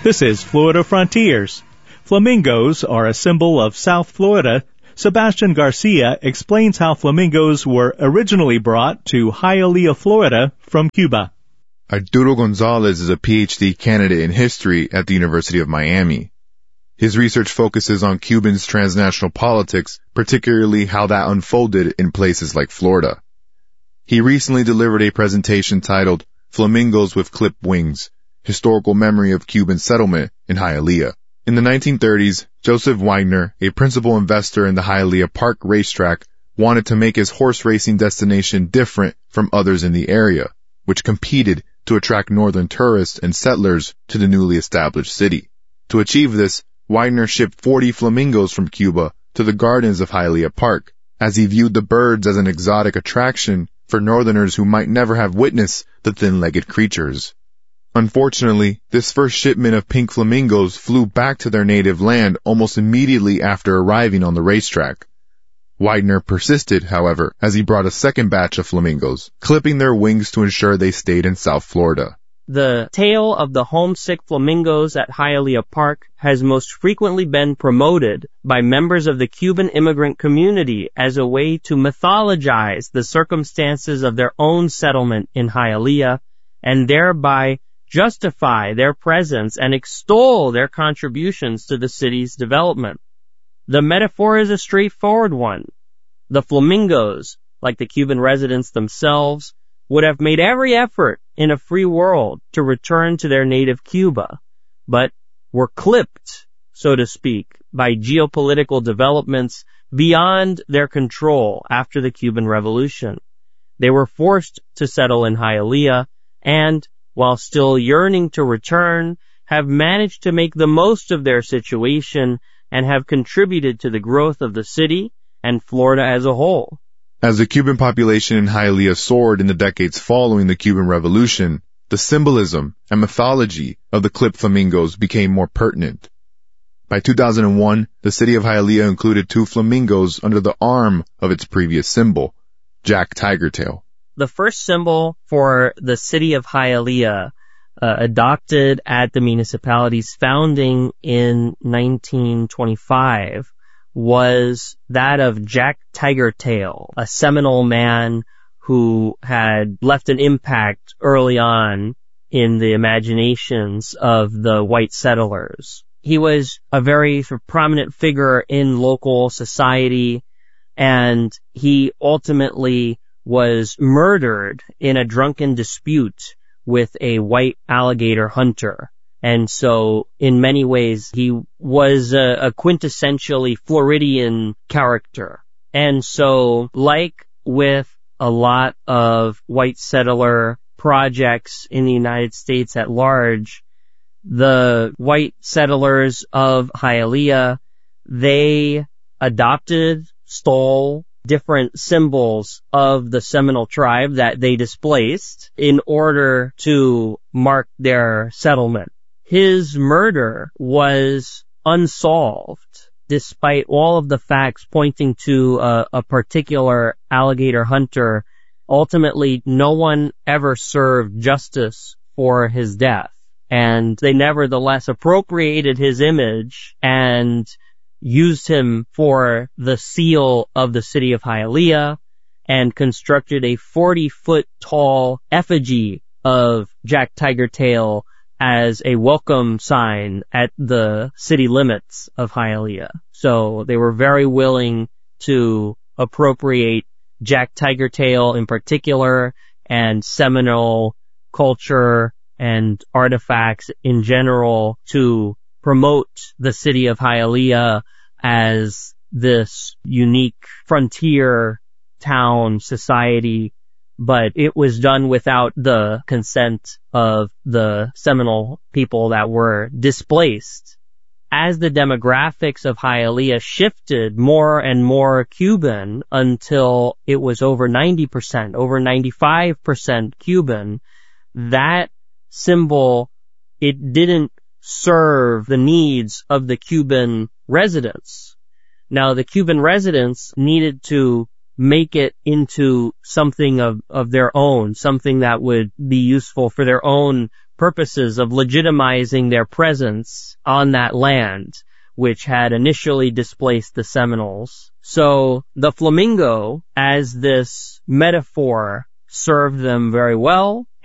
This is Florida Frontiers. Flamingos are a symbol of South Florida. Sebastian Garcia explains how flamingos were originally brought to Hialeah, Florida from Cuba. Arturo Gonzalez is a PhD candidate in history at the University of Miami. His research focuses on Cubans' transnational politics, particularly how that unfolded in places like Florida. He recently delivered a presentation titled Flamingos with Clipped Wings, Historical Memory of Cuban Settlement in Hialeah. In the 1930s, Joseph Wagner, a principal investor in the Hialeah Park racetrack, wanted to make his horse racing destination different from others in the area, which competed to attract northern tourists and settlers to the newly established city. To achieve this, Wagner shipped 40 flamingos from Cuba to the gardens of Hialeah Park, as he viewed the birds as an exotic attraction for northerners who might never have witnessed the thin-legged creatures. Unfortunately, this first shipment of pink flamingos flew back to their native land almost immediately after arriving on the racetrack. Wagner persisted, however, as he brought a second batch of flamingos, clipping their wings to ensure they stayed in South Florida. The tale of the homesick flamingos at Hialeah Park has most frequently been promoted by members of the Cuban immigrant community as a way to mythologize the circumstances of their own settlement in Hialeah and thereby justify their presence and extol their contributions to the city's development. The metaphor is a straightforward one. The flamingos, like the Cuban residents themselves, would have made every effort in a free world to return to their native Cuba, but were clipped, so to speak, by geopolitical developments beyond their control after the Cuban Revolution. They were forced to settle in Hialeah and, while still yearning to return, have managed to make the most of their situation and have contributed to the growth of the city and Florida as a whole. As the Cuban population in Hialeah soared in the decades following the Cuban Revolution, the symbolism and mythology of the clipped flamingos became more pertinent. By 2001, the city of Hialeah included 2 flamingos under the arm of its previous symbol, Jack Tigertail. The first symbol for the city of Hialeah, adopted at the municipality's founding in 1925, was that of Jack Tigertail, a Seminole man who had left an impact early on in the imaginations of the white settlers. He was a very prominent figure in local society, and he ultimately was murdered in a drunken dispute with a white alligator hunter. And so, in many ways, he was a quintessentially Floridian character. And so, like with a lot of white settler projects in the United States at large, the white settlers of Hialeah, they adopted, stole different symbols of the Seminole tribe that they displaced in order to mark their settlement. His murder was unsolved, despite all of the facts pointing to a particular alligator hunter. Ultimately, no one ever served justice for his death, and they nevertheless appropriated his image and used him for the seal of the city of Hialeah and constructed a 40-foot tall effigy of Jack Tigertail as a welcome sign at the city limits of Hialeah. So they were very willing to appropriate Jack Tigertail in particular and Seminole culture and artifacts in general to promote the city of Hialeah as this unique frontier town society, but it was done without the consent of the Seminole people that were displaced. As the demographics of Hialeah shifted more and more Cuban until it was over 90%, over 95% Cuban, that symbol, it didn't serve the needs of the Cuban residents. Now, the Cuban residents needed to make it into something of their own, something that would be useful for their own purposes of legitimizing their presence on that land, which had initially displaced the Seminoles. So the flamingo, as this metaphor, served them very well.